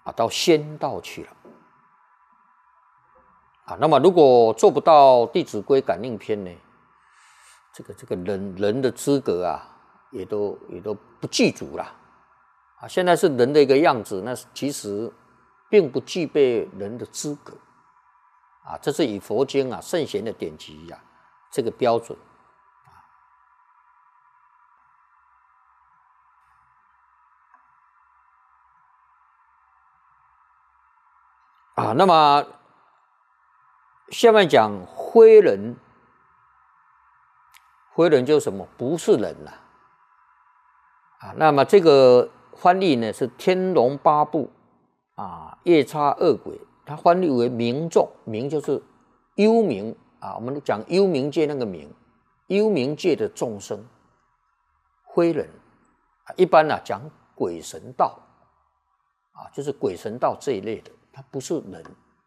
到仙道去了。那么如果做不到《弟子规》感应篇呢，这个人的资格也都不具足了。现在是人的一个样子，那其实并不具备人的资格。这是以佛经圣贤的典籍这个标准。那么下面讲非人，非人就是什么？不是人那么这个翻译呢是天龙八部夜叉恶鬼，它翻译为冥众，冥就是幽冥我们讲幽冥界那个冥，幽冥界的众生，非人一般讲鬼神道就是鬼神道这一类的，它不是人。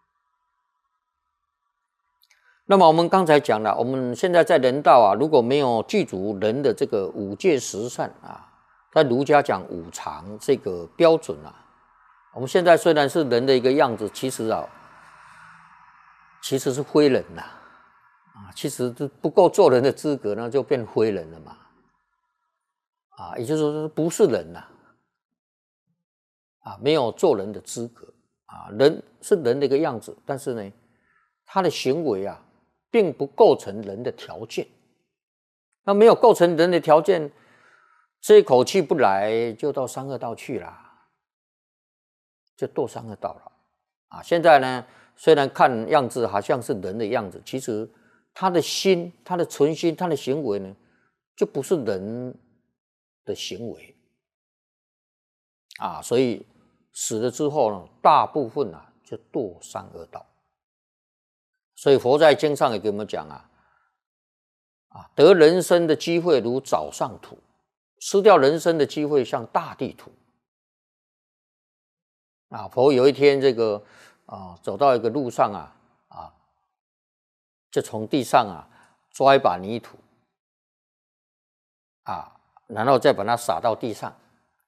那么我们刚才讲了，我们现在在人道如果没有具足人的这个五戒十善在儒家讲五常这个标准我们现在虽然是人的一个样子，其实是非人其实不够做人的资格，那就变非人了嘛也就是说不是人没有做人的资格人是人的一个样子，但是呢他的行为并不构成人的条件。那没有构成人的条件，这一口气不来就到三恶道去了，就堕三恶道了现在呢虽然看样子好像是人的样子，其实他的心，他的存心，他的行为呢就不是人的行为所以死了之后呢，大部分就堕三恶道。所以佛在经上也给我们讲得人生的机会如早上土，失掉人生的机会像大地土佛有一天这个走到一个路上就从地上抓一把泥土然后再把它撒到地上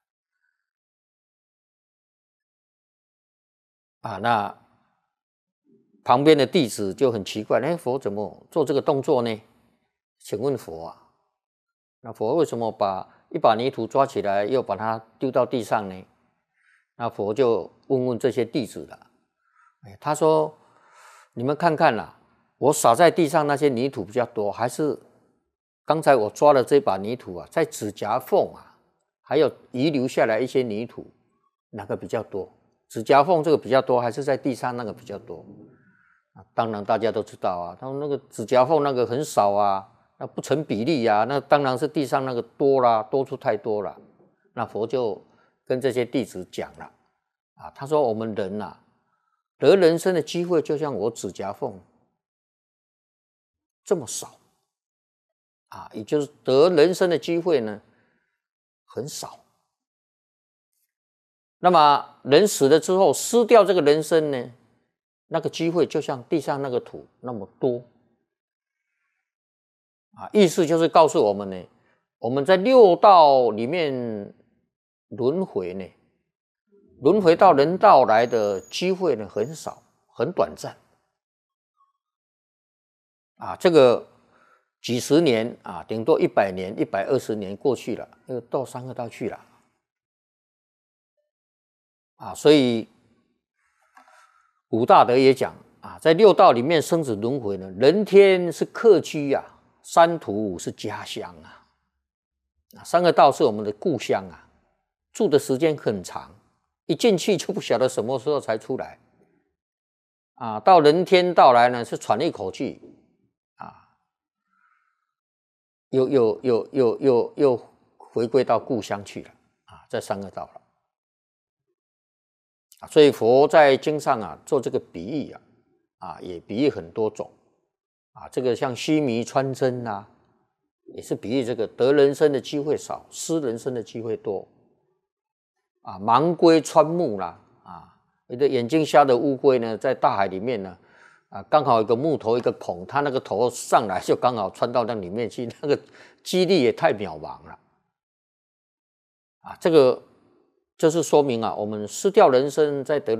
那旁边的弟子就很奇怪，佛怎么做这个动作呢？请问佛那佛为什么把一把泥土抓起来又把它丢到地上呢？那佛就问这些弟子了他说你们看看我撒在地上那些泥土比较多，还是刚才我抓的这把泥土在指甲缝还有遗留下来一些泥土，哪个比较多？指甲缝这个比较多，还是在地上那个比较多？当然大家都知道他们那个指甲缝那个很少那不成比例那当然是地上那个多啦，多出太多了。那佛就跟这些弟子讲了他说我们人得人生的机会就像我指甲缝这么少也就是得人生的机会呢很少。那么人死了之后失掉这个人生呢，那个机会就像地上那个土那么多意思就是告诉我们呢，我们在六道里面轮回呢，轮回到人道来的机会呢很少，很短暂这个几十年顶多100年120年过去了，又到三恶道去了所以古大德也讲在六道里面生死轮回呢，人天是客居三途是家乡三恶道是我们的故乡住的时间很长，一进去就不晓得什么时候才出来到人天道来呢是喘一口气又回归到故乡去了在三恶道了所以佛在经上做这个比喻也比喻很多种这个像须弥穿针也是比喻这个得人生的机会少，失人生的机会多盲龟穿木有的眼睛瞎的乌龟呢在大海里面呢刚好有个木头一个孔，它那个头上来就刚好穿到那里面去，那个几率也太渺茫了这个这是说明啊，我们失掉人身，在得